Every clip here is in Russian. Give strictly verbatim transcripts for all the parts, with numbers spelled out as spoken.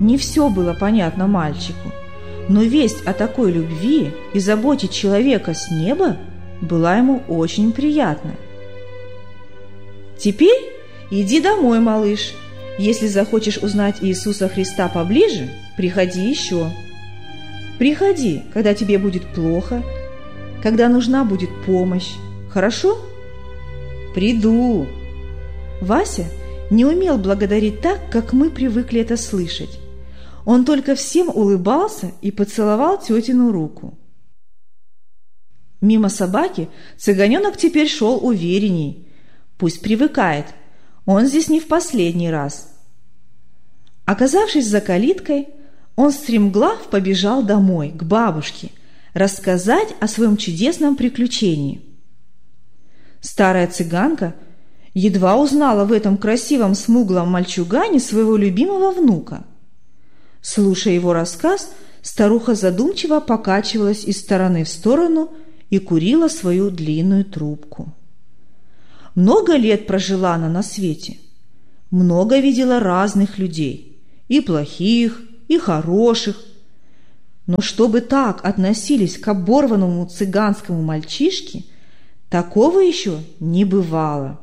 не все было понятно мальчику, но весть о такой любви и заботе человека с неба была ему очень приятна. «Теперь иди домой, малыш. Если захочешь узнать Иисуса Христа поближе, приходи еще. Приходи, когда тебе будет плохо, когда нужна будет помощь. Хорошо?» «Приду». Вася не умел благодарить так, как мы привыкли это слышать. Он только всем улыбался и поцеловал тетину руку. Мимо собаки цыганенок теперь шел уверенней. Пусть привыкает, он здесь не в последний раз. Оказавшись за калиткой, он стремглав побежал домой, к бабушке, рассказать о своем чудесном приключении. Старая цыганка едва узнала в этом красивом смуглом мальчугане своего любимого внука. Слушая его рассказ, старуха задумчиво покачивалась из стороны в сторону и курила свою длинную трубку. Много лет прожила она на свете, много видела разных людей, и плохих, и хороших, но чтобы так относились к оборванному цыганскому мальчишке, такого еще не бывало.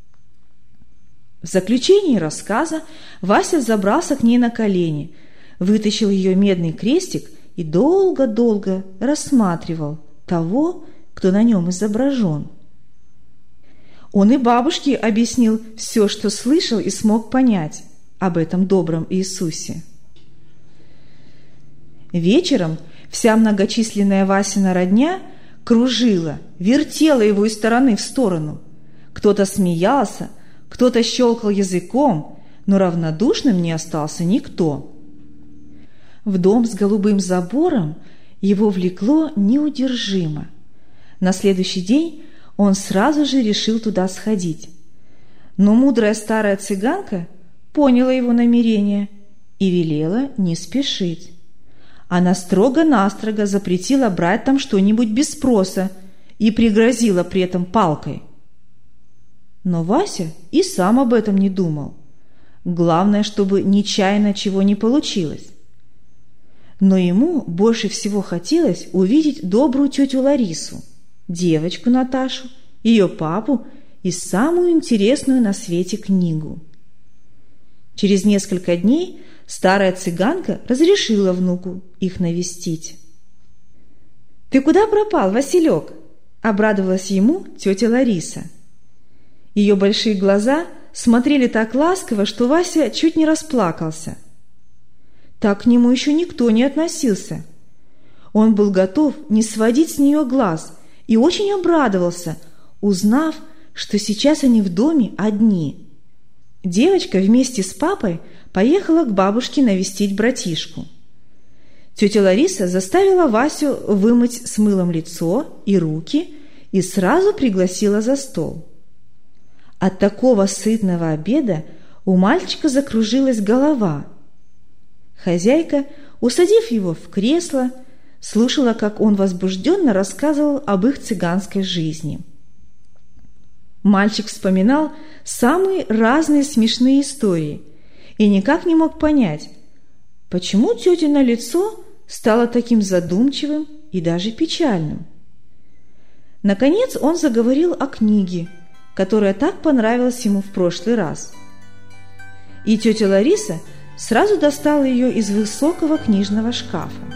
В заключении рассказа Вася забрался к ней на колени, вытащил ее медный крестик и долго-долго рассматривал того, кто на нем изображен. Он и бабушке объяснил все, что слышал и смог понять об этом добром Иисусе. Вечером вся многочисленная Васина родня кружила, вертела его из стороны в сторону. Кто-то смеялся, кто-то щелкал языком, но равнодушным не остался никто. В дом с голубым забором его влекло неудержимо. На следующий день он сразу же решил туда сходить. Но мудрая старая цыганка поняла его намерение и велела не спешить. Она строго-настрого запретила брать там что-нибудь без спроса и пригрозила при этом палкой. Но Вася и сам об этом не думал. Главное, чтобы нечаянно чего не получилось. Но ему больше всего хотелось увидеть добрую тетю Ларису, девочку Наташу, ее папу и самую интересную на свете книгу. Через несколько дней старая цыганка разрешила внуку их навестить. «Ты куда пропал, Василек?» – обрадовалась ему тетя Лариса. Ее большие глаза смотрели так ласково, что Вася чуть не расплакался. Так к нему еще никто не относился. Он был готов не сводить с нее глаз и очень обрадовался, узнав, что сейчас они в доме одни. Девочка вместе с папой поехала к бабушке навестить братишку. Тетя Лариса заставила Васю вымыть с мылом лицо и руки и сразу пригласила за стол. От такого сытного обеда у мальчика закружилась голова. Хозяйка, усадив его в кресло, слушала, как он возбужденно рассказывал об их цыганской жизни. Мальчик вспоминал самые разные смешные истории и никак не мог понять, почему тетино лицо стало таким задумчивым и даже печальным. Наконец он заговорил о книге, которая так понравилась ему в прошлый раз. И тетя Лариса сразу достала ее из высокого книжного шкафа.